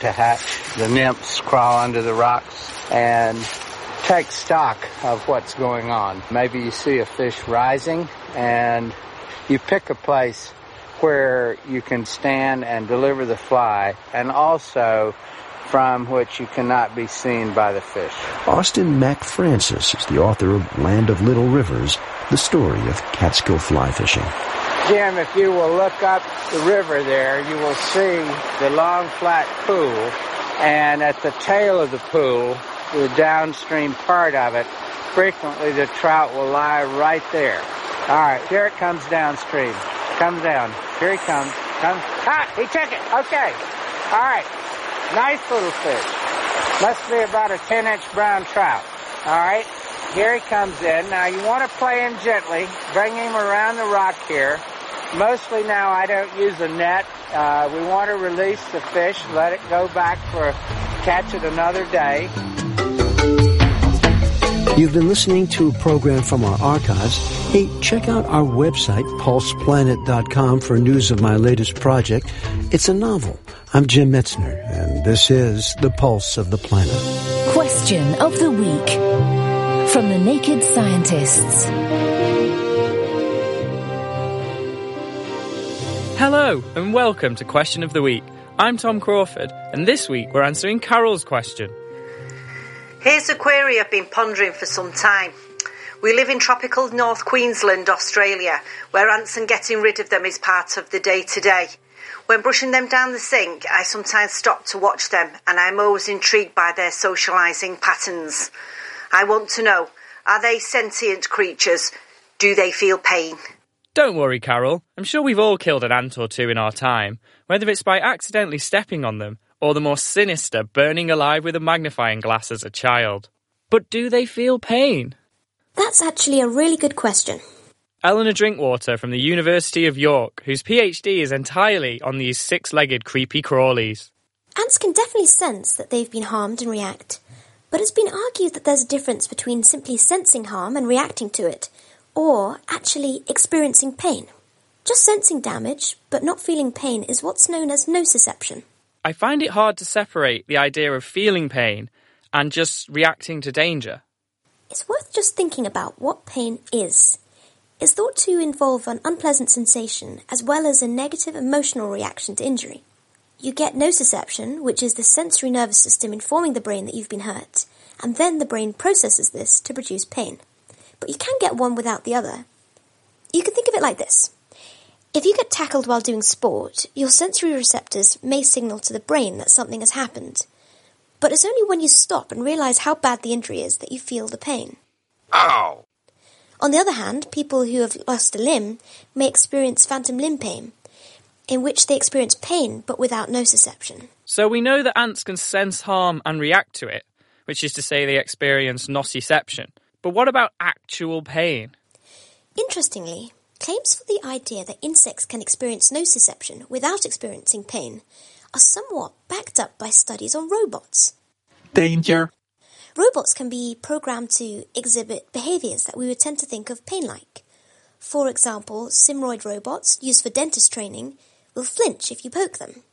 to hatch. The nymphs crawl under the rocks and take stock of what's going on. Maybe you see a fish rising and you pick a place where you can stand and deliver the fly, and also from which you cannot be seen by the fish. Austin Mac Francis is the author of Land of Little Rivers, the story of Catskill fly fishing. Jim, if you will look up the river there, you will see the long flat pool, and at the tail of the pool, the downstream part of it, frequently the trout will lie right there. All right, here it comes downstream. Comes down. Here he comes. He took it. Okay. All right. Nice little fish. Must be about a 10-inch brown trout. All right. Here he comes in. Now you want to play him gently. Bring him around the rock here. Mostly now I don't use a net. We want to release the fish, let it go back for catch it another day. You've been listening to a program from our archives. Hey, check out our website, pulseplanet.com, for news of my latest project. It's a novel. I'm Jim Metzner, and this is The Pulse of the Planet. Question of the Week from the Naked Scientists. Hello, and welcome to Question of the Week. I'm Tom Crawford, and this week we're answering Carol's question. Here's a query I've been pondering for some time. We live in tropical North Queensland, Australia, where ants and getting rid of them is part of the day-to-day. When brushing them down the sink, I sometimes stop to watch them, and I'm always intrigued by their socialising patterns. I want to know, are they sentient creatures? Do they feel pain? Don't worry, Carol. I'm sure we've all killed an ant or two in our time, whether it's by accidentally stepping on them or the more sinister burning alive with a magnifying glass as a child. But do they feel pain? That's actually a really good question. Eleanor Drinkwater from the University of York, whose PhD is entirely on these six-legged creepy crawlies. Ants can definitely sense that they've been harmed and react, but it's been argued that there's a difference between simply sensing harm and reacting to it, or actually experiencing pain. Just sensing damage, but not feeling pain, is what's known as nociception. I find it hard to separate the idea of feeling pain and just reacting to danger. It's worth just thinking about what pain is. It's thought to involve an unpleasant sensation as well as a negative emotional reaction to injury. You get nociception, which is the sensory nervous system informing the brain that you've been hurt, and then the brain processes this to produce pain. But you can get one without the other. You can think of it like this. If you get tackled while doing sport, your sensory receptors may signal to the brain that something has happened. But it's only when you stop and realise how bad the injury is that you feel the pain. Ow! On the other hand, people who have lost a limb may experience phantom limb pain, in which they experience pain but without nociception. So we know that ants can sense harm and react to it, which is to say they experience nociception. But what about actual pain? Interestingly, claims for the idea that insects can experience nociception without experiencing pain are somewhat backed up by studies on robots. Danger. Robots can be programmed to exhibit behaviours that we would tend to think of pain-like. For example, Simroid robots, used for dentist training, will flinch if you poke them.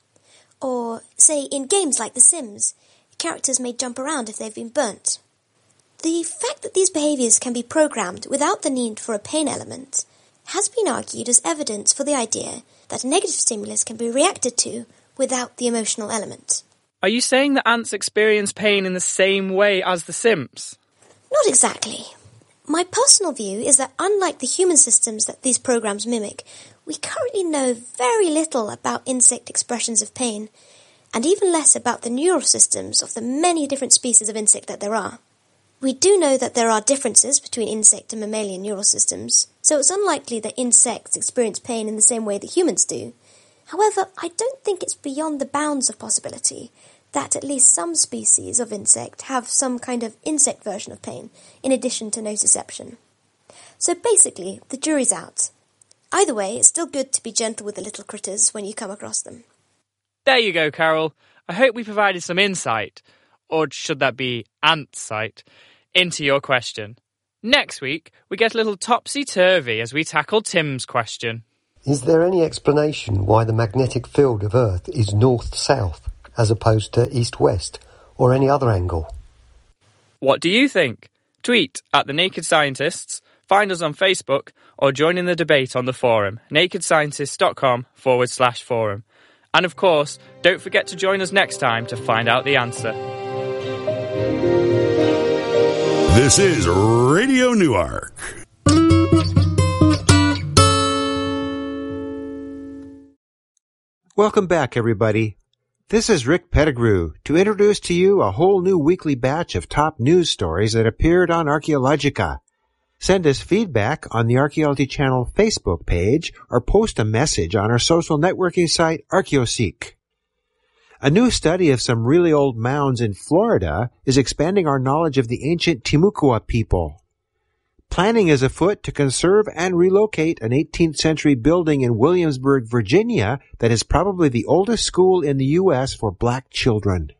Or, say, in games like The Sims, characters may jump around if they've been burnt. The fact that these behaviours can be programmed without the need for a pain element has been argued as evidence for the idea that a negative stimulus can be reacted to without the emotional element. Are you saying that ants experience pain in the same way as the Sims? Not exactly. My personal view is that unlike the human systems that these programs mimic, we currently know very little about insect expressions of pain, and even less about the neural systems of the many different species of insect that there are. We do know that there are differences between insect and mammalian neural systems, so it's unlikely that insects experience pain in the same way that humans do. However, I don't think it's beyond the bounds of possibility that at least some species of insect have some kind of insect version of pain, in addition to nociception. So basically, the jury's out. Either way, it's still good to be gentle with the little critters when you come across them. There you go, Carol. I hope we provided some insight, or should that be ant-sight, into your question. Next week, we get a little topsy-turvy as we tackle Tim's question. Is there any explanation why the magnetic field of Earth is north-south as opposed to east-west or any other angle. What do you think? Tweet at The Naked Scientists, find us on Facebook, or join in the debate on the forum, nakedscientists.com/forum. And of course, don't forget to join us next time to find out the answer. This is Radio Newark. Welcome back, everybody. This is Rick Pettigrew to introduce to you a whole new weekly batch of top news stories that appeared on Archaeologica. Send us feedback on the Archaeology Channel Facebook page or post a message on our social networking site, Archaeoseek. A new study of some really old mounds in Florida is expanding our knowledge of the ancient Timucua people. Planning is afoot to conserve and relocate an 18th century building in Williamsburg, Virginia that is probably the oldest school in the U.S. for black children.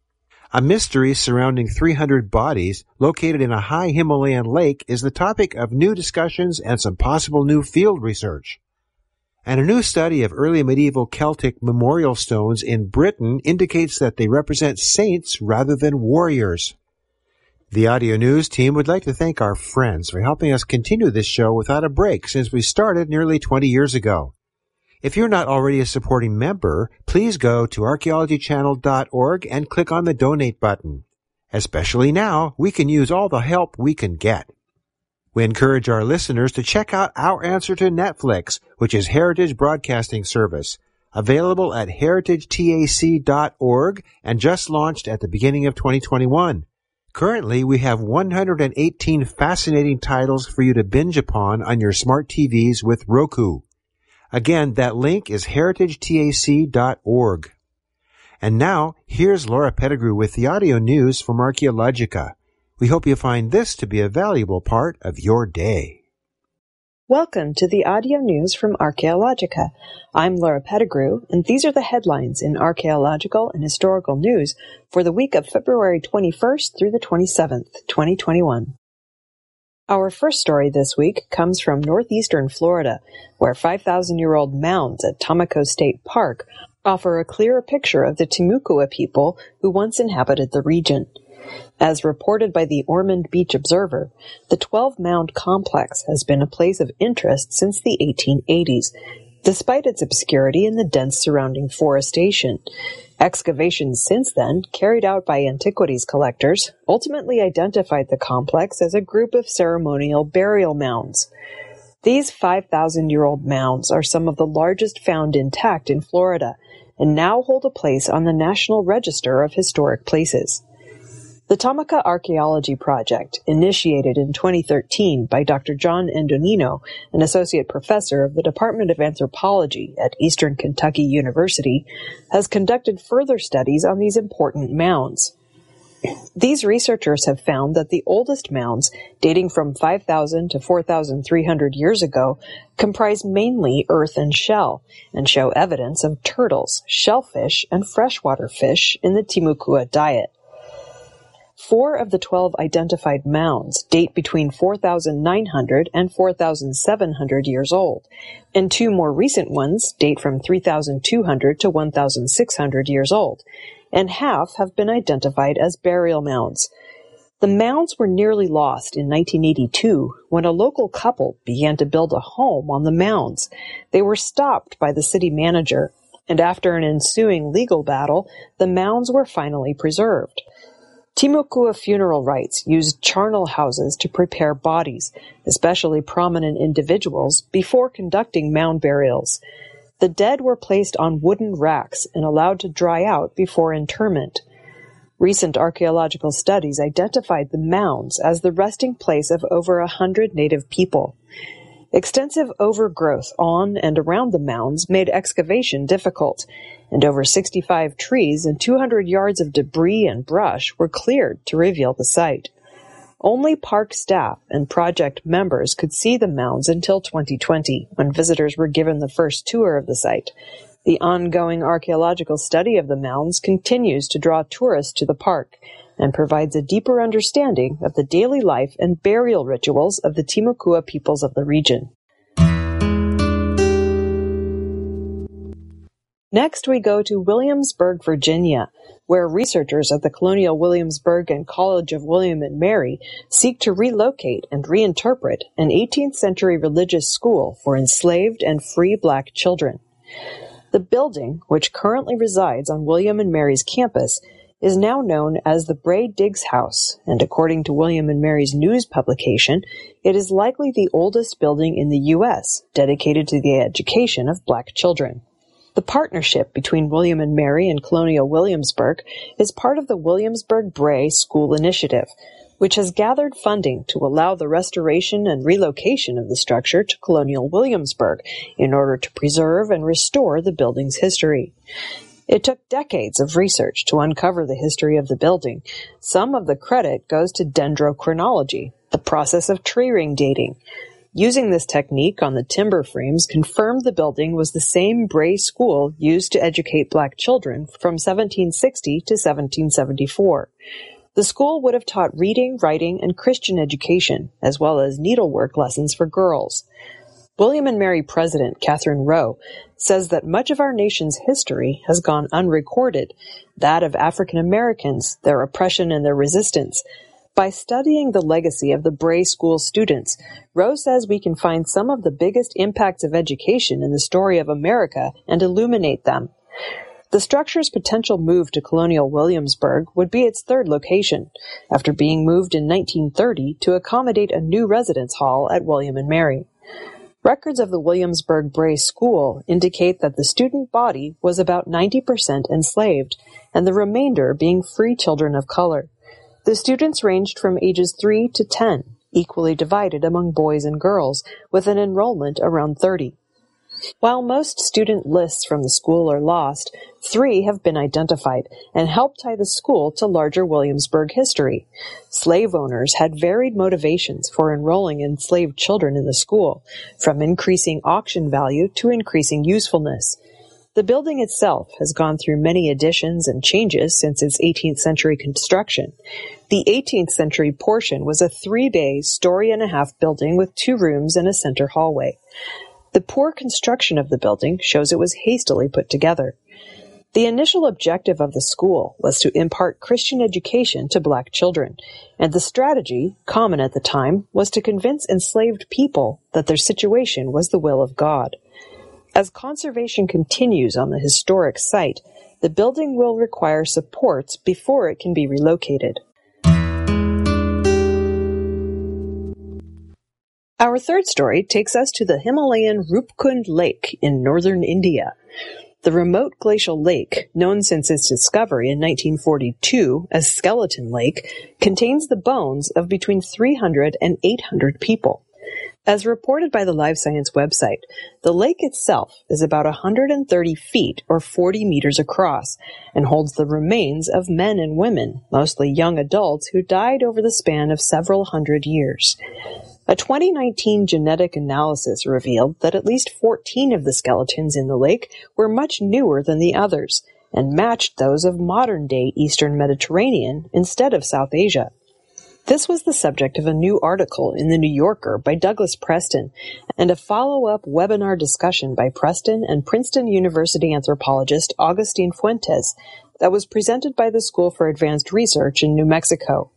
A mystery surrounding 300 bodies located in a high Himalayan lake is the topic of new discussions and some possible new field research. And a new study of early medieval Celtic memorial stones in Britain indicates that they represent saints rather than warriors. The Audio News team would like to thank our friends for helping us continue this show without a break since we started nearly 20 years ago. If you're not already a supporting member, please go to archaeologychannel.org and click on the donate button. Especially now, we can use all the help we can get. We encourage our listeners to check out Our Answer to Netflix, which is Heritage Broadcasting Service, available at heritagetac.org and just launched at the beginning of 2021. Currently, we have 118 fascinating titles for you to binge upon on your smart TVs with Roku. Again, that link is heritagetac.org. And now, here's Laura Pettigrew with the audio news from Archaeologica. We hope you find this to be a valuable part of your day. Welcome to the audio news from Archaeologica. I'm Laura Pettigrew, and these are the headlines in archaeological and historical news for the week of February 21st through the 27th, 2021. Our first story this week comes from northeastern Florida, where 5,000-year-old mounds at Tomaco State Park offer a clearer picture of the Timucua people who once inhabited the region. As reported by the Ormond Beach Observer, the 12-mound complex has been a place of interest since the 1880s, despite its obscurity in the dense surrounding forestation. Excavations since then, carried out by antiquities collectors, ultimately identified the complex as a group of ceremonial burial mounds. These 5,000-year-old mounds are some of the largest found intact in Florida, and now hold a place on the National Register of Historic Places. The Tomaca Archaeology Project, initiated in 2013 by Dr. John Endonino, an associate professor of the Department of Anthropology at Eastern Kentucky University, has conducted further studies on these important mounds. These researchers have found that the oldest mounds, dating from 5,000 to 4,300 years ago, comprise mainly earth and shell, and show evidence of turtles, shellfish, and freshwater fish in the Timucua diet. 4 of the 12 identified mounds date between 4,900 and 4,700 years old, and 2 more recent ones date from 3,200 to 1,600 years old, and half have been identified as burial mounds. The mounds were nearly lost in 1982 when a local couple began to build a home on the mounds. They were stopped by the city manager, and after an ensuing legal battle, the mounds were finally preserved. Timucua funeral rites used charnel houses to prepare bodies, especially prominent individuals, before conducting mound burials. The dead were placed on wooden racks and allowed to dry out before interment. Recent archaeological studies identified the mounds as the resting place of over 100 native people. Extensive overgrowth on and around the mounds made excavation difficult, and over 65 trees and 200 yards of debris and brush were cleared to reveal the site. Only park staff and project members could see the mounds until 2020, when visitors were given the first tour of the site. The ongoing archaeological study of the mounds continues to draw tourists to the park and provides a deeper understanding of the daily life and burial rituals of the Timucua peoples of the region. Next, we go to Williamsburg, Virginia, where researchers at the Colonial Williamsburg and College of William and Mary seek to relocate and reinterpret an 18th century religious school for enslaved and free black children. The building, which currently resides on William and Mary's campus, is now known as the Bray Diggs House, and according to William and Mary's news publication, it is likely the oldest building in the U.S. dedicated to the education of black children. The partnership between William and Mary and Colonial Williamsburg is part of the Williamsburg-Bray School Initiative, which has gathered funding to allow the restoration and relocation of the structure to Colonial Williamsburg in order to preserve and restore the building's history. It took decades of research to uncover the history of the building. Some of the credit goes to dendrochronology, the process of tree ring dating. Using this technique on the timber frames confirmed the building was the same Bray school used to educate black children from 1760 to 1774. The school would have taught reading, writing, and Christian education, as well as needlework lessons for girls. William and Mary President Catherine Rowe says that much of our nation's history has gone unrecorded, that of African Americans, their oppression and their resistance. By studying the legacy of the Bray School students, Rowe says we can find some of the biggest impacts of education in the story of America and illuminate them. The structure's potential move to Colonial Williamsburg would be its third location, after being moved in 1930 to accommodate a new residence hall at William and Mary. Records of the Williamsburg Bray School indicate that the student body was about 90% enslaved, and the remainder being free children of color. The students ranged from ages 3 to 10, equally divided among boys and girls, with an enrollment around 30. While most student lists from the school are lost, 3 have been identified and help tie the school to larger Williamsburg history. Slave owners had varied motivations for enrolling enslaved children in the school, from increasing auction value to increasing usefulness. The building itself has gone through many additions and changes since its 18th century construction. The 18th century portion was a 3-bay, story-and-a-half building with 2 rooms and a center hallway. The poor construction of the building shows it was hastily put together. The initial objective of the school was to impart Christian education to black children, and the strategy, common at the time, was to convince enslaved people that their situation was the will of God. As conservation continues on the historic site, the building will require supports before it can be relocated. Our third story takes us to the Himalayan Rupkund Lake in northern India. The remote glacial lake, known since its discovery in 1942 as Skeleton Lake, contains the bones of between 300 and 800 people. As reported by the Live Science website, the lake itself is about 130 feet or 40 meters across and holds the remains of men and women, mostly young adults who died over the span of several hundred years. A 2019 genetic analysis revealed that at least 14 of the skeletons in the lake were much newer than the others and matched those of modern-day Eastern Mediterranean instead of South Asia. This was the subject of a new article in The New Yorker by Douglas Preston and a follow-up webinar discussion by Preston and Princeton University anthropologist Augustine Fuentes that was presented by the School for Advanced Research in New Mexico.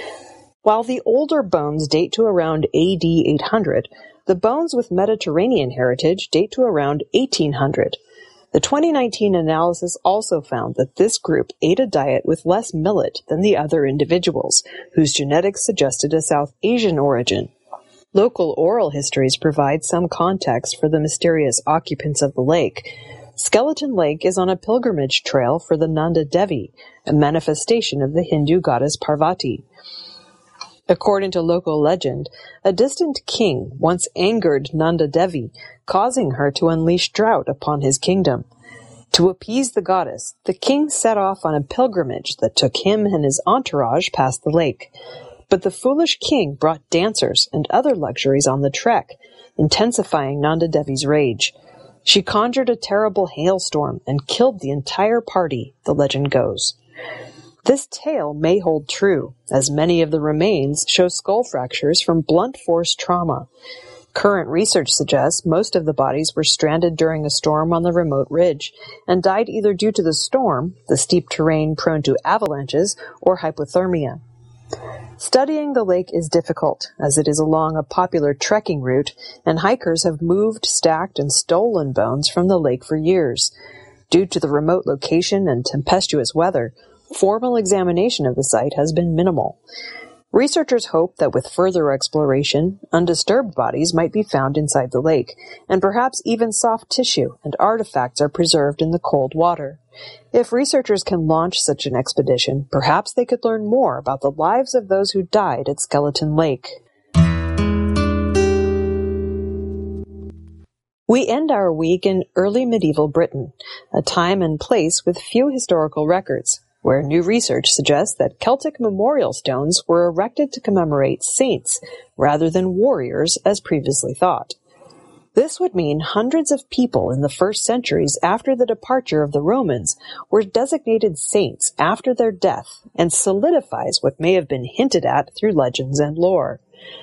While the older bones date to around AD 800, the bones with Mediterranean heritage date to around 1800. The 2019 analysis also found that this group ate a diet with less millet than the other individuals, whose genetics suggested a South Asian origin. Local oral histories provide some context for the mysterious occupants of the lake. Skeleton Lake is on a pilgrimage trail for the Nanda Devi, a manifestation of the Hindu goddess Parvati. According to local legend, a distant king once angered Nanda Devi, causing her to unleash drought upon his kingdom. To appease the goddess, the king set off on a pilgrimage that took him and his entourage past the lake. But the foolish king brought dancers and other luxuries on the trek, intensifying Nanda Devi's rage. She conjured a terrible hailstorm and killed the entire party, the legend goes. This tale may hold true, as many of the remains show skull fractures from blunt force trauma. Current research suggests most of the bodies were stranded during a storm on the remote ridge and died either due to the storm, the steep terrain prone to avalanches, or hypothermia. Studying the lake is difficult, as it is along a popular trekking route, and hikers have moved, stacked, and stolen bones from the lake for years. Due to the remote location and tempestuous weather, formal examination of the site has been minimal. Researchers hope that with further exploration, undisturbed bodies might be found inside the lake, and perhaps even soft tissue and artifacts are preserved in the cold water. If researchers can launch such an expedition, perhaps they could learn more about the lives of those who died at Skeleton Lake. We end our week in early medieval Britain, a time and place with few historical records, where new research suggests that Celtic memorial stones were erected to commemorate saints rather than warriors as previously thought. This would mean hundreds of people in the first centuries after the departure of the Romans were designated saints after their death and solidifies what may have been hinted at through legends and lore.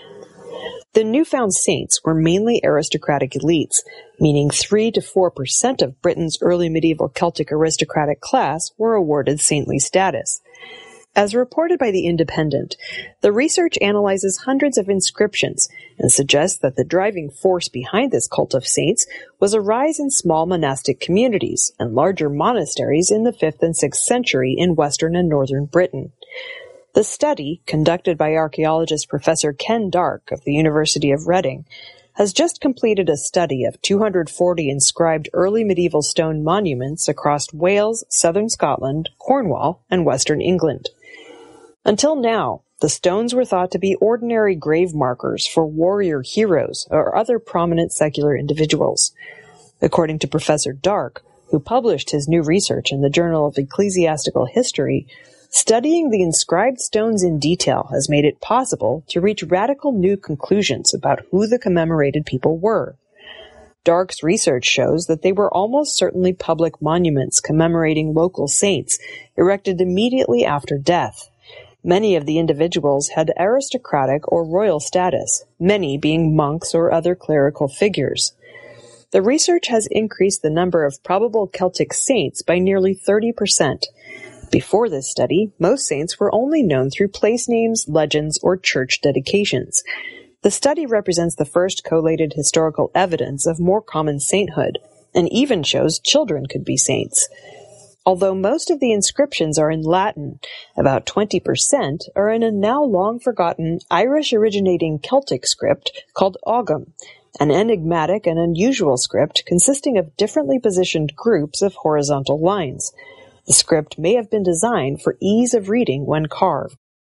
The newfound saints were mainly aristocratic elites, meaning 3 to 4% of Britain's early medieval Celtic aristocratic class were awarded saintly status. As reported by The Independent, the research analyzes hundreds of inscriptions and suggests that the driving force behind this cult of saints was a rise in small monastic communities and larger monasteries in the 5th and 6th century in western and northern Britain. The study, conducted by archaeologist Professor Ken Dark of the University of Reading, has just completed a study of 240 inscribed early medieval stone monuments across Wales, southern Scotland, Cornwall, and western England. Until now, the stones were thought to be ordinary grave markers for warrior heroes or other prominent secular individuals. According to Professor Dark, who published his new research in the Journal of Ecclesiastical History, studying the inscribed stones in detail has made it possible to reach radical new conclusions about who the commemorated people were. Dark's research shows that they were almost certainly public monuments commemorating local saints, erected immediately after death. Many of the individuals had aristocratic or royal status, many being monks or other clerical figures. The research has increased the number of probable Celtic saints by nearly 30%. Before this study, most saints were only known through place names, legends, or church dedications. The study represents the first collated historical evidence of more common sainthood, and even shows children could be saints. Although most of the inscriptions are in Latin, about 20% are in a now long-forgotten Irish-originating Celtic script called Ogham, an enigmatic and unusual script consisting of differently positioned groups of horizontal lines. The script may have been designed for ease of reading when carved.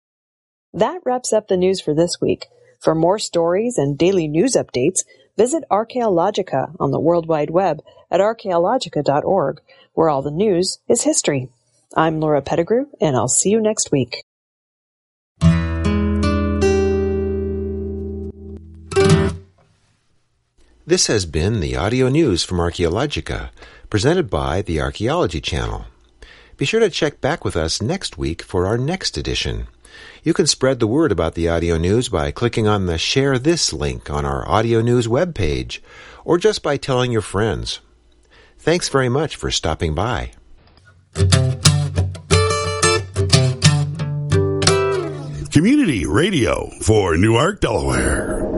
That wraps up the news for this week. For more stories and daily news updates, visit Archaeologica on the World Wide Web at archaeologica.org, where all the news is history. I'm Laura Pettigrew, and I'll see you next week. This has been the audio news from Archaeologica, presented by the Archaeology Channel. Be sure to check back with us next week for our next edition. You can spread the word about the audio news by clicking on the Share This link on our audio news webpage, or just by telling your friends. Thanks very much for stopping by. Community radio for Newark, Delaware.